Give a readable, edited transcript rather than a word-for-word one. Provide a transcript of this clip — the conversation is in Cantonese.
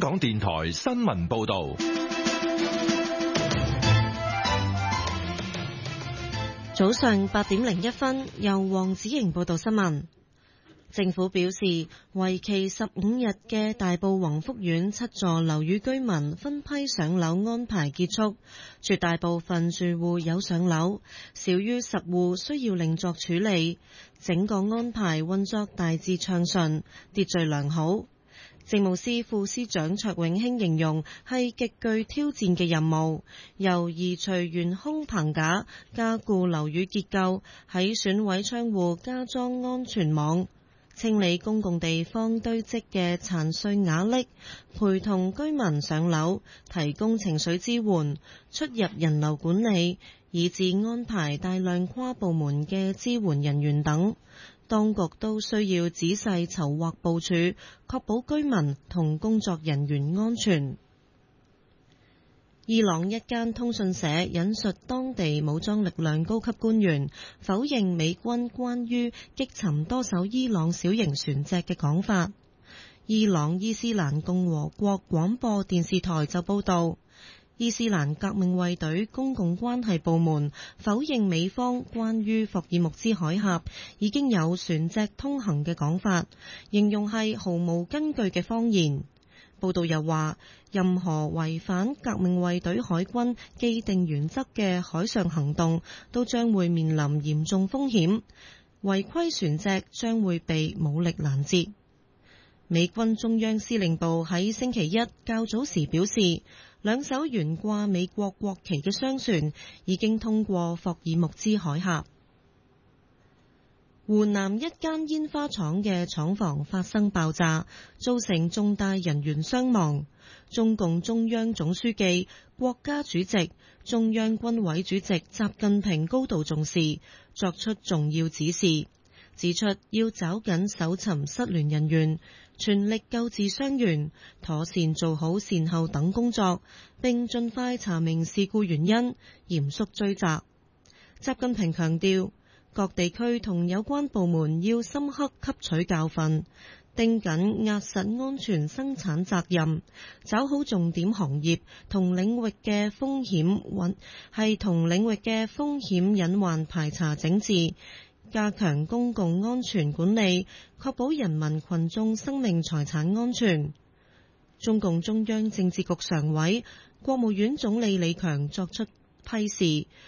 港電台新聞報道。 早上8點01分，由黃子瑩報道新聞。政府表示，為期15日嘅大埔宏福苑7座樓宇居民分批上樓安排結束，絕大部分住戶有上樓，少於10戶需要另作處理。整個安排運作大致暢順，秩序良好。政務司副司長卓永興形容係極具挑戰嘅任務，由移除懸空棚架、加固樓宇結構，喺損毀窗戶加裝安全網，清理公共地方堆積嘅殘碎瓦礫，陪同居民上樓，提供情緒支援，出入人流管理，以至安排大量跨部門嘅支援人員等。當局都需要仔細籌劃部署，確保居民同工作人員安全。伊朗一間通訊社引述當地武裝力量高級官員否認美軍關於擊沉多艘伊朗小型船隻嘅講法。伊朗伊斯蘭共和國廣播電視台就報道，伊斯蘭革命衛隊公共關係部門否認美方關於霍爾木茲海峽已經有船隻通行嘅講法，形容係毫無根據嘅謊言。報道又話，任何違反革命衛隊海軍既定原則嘅海上行動都將會面臨嚴重風險，違規船隻將會被武力攔截。美軍中央司令部喺星期一較早時表示，2艘懸掛美國國旗嘅商船已經通過霍爾木茲海峽。湖南一間煙花廠嘅廠房發生爆炸，造成重大人員傷亡。中共中央總書記、國家主席、中央軍委主席習近平高度重視，作出重要指示，指出要抓緊搜尋失聯人員，全力救治傷員，妥善做好善後等工作，並盡快查明事故原因，嚴肅追責。習近平強調，各地區同有關部門要深刻吸取教訓，盯緊壓實安全生產責任，抓好重點行業同領域嘅風險隱患排查整治，加強公共安全管理，確保人民群眾生命財產安全。中共中央政治局常委、國務院總理李強作出批示，